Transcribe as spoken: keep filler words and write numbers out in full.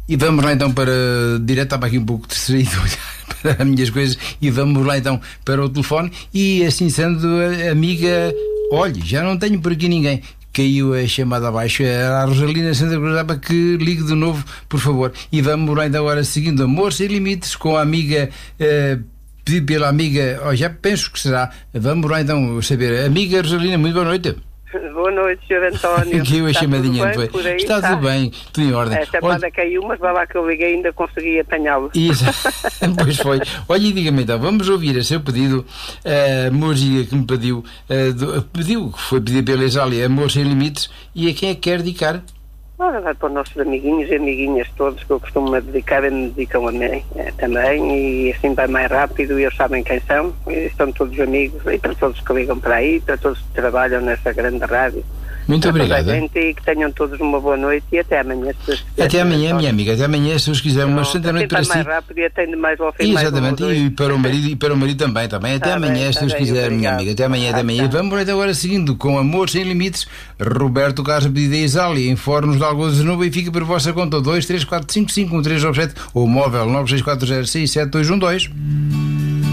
E vamos lá então para. Direto, estava aqui um pouco distraído para as minhas coisas. E vamos lá então para o telefone. E assim sendo, amiga, olhe, já não tenho por aqui ninguém. Caiu a chamada abaixo. Era a Rosalina Santa Cruz para que ligue de novo, por favor. E vamos lá então agora seguindo Amor Sem Limites com a amiga. Uh, pedido pela amiga. Oh, já penso que será. Vamos lá então saber. Amiga Rosalina, muito boa noite. Boa noite, senhor António. Que eu a chamadinha tudo bem, aí, está, está tudo bem, tudo em ordem. A chamada Olha... caiu, mas vai lá que eu liguei ainda consegui apanhá-lo. Isso, pois foi. Olha, e diga-me então, vamos ouvir a seu pedido, a música que me pediu, a, do, pediu, que foi pedido pela Exália, Amor Sem Limites, e a quem é que quer dedicar? Ora, vai para os nossos amiguinhos e amiguinhas todos que eu costumo dedicar e me dedicam a mim é, também, e assim vai mais rápido e eles sabem quem são, e estão todos amigos, e para todos que ligam para aí, para todos que trabalham nessa grande rádio. Muito obrigado. E que tenham todos uma boa noite e até amanhã. Até amanhã, minha amiga, até amanhã, se os quiserem, uma santa noite para si. mais rápido e atende mais ao fim. Exatamente, mais um, e para o marido e para o marido também, também. Até tá amanhã, bem, se os tá quiserem, minha amiga. Até amanhã, até amanhã. Vamos então agora seguindo com Amor Sem Limites, Roberto Carlos pedido a Exália, em Fornos de Algoz de Novo, e fica por vossa conta dois três quatro cinco cinco um três nove sete ou móvel nove seis quatro zero seis sete dois um dois.